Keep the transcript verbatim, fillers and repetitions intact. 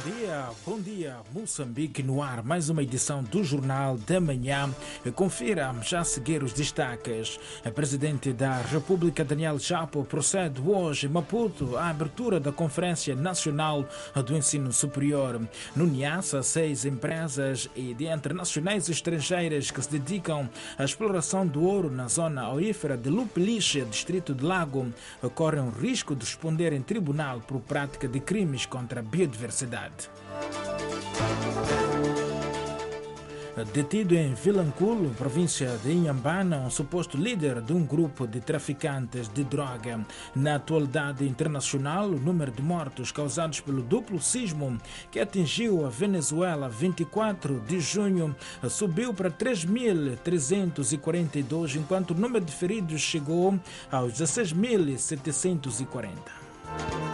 dia, bom dia, Moçambique no ar, mais uma edição do Jornal da Manhã. Confira já a seguir os destaques. O presidente da República, Daniel Chapo, procede hoje em Maputo à abertura da Conferência Nacional do Ensino Superior. No Niassa, seis empresas e de internacionais e estrangeiras que se dedicam à exploração do ouro na zona aurífera de Lupeliche, distrito de Lago, correm o risco de responder em tribunal por prática de crimes contra a biodiversidade. Detido em Vilanculo, província de Inhambana, um suposto líder de um grupo de traficantes de droga. Na atualidade internacional, o número de mortos causados pelo duplo sismo que atingiu a Venezuela vinte e quatro de junho subiu para três mil trezentos e quarenta e dois, enquanto o número de feridos chegou aos dezesseis mil setecentos e quarenta.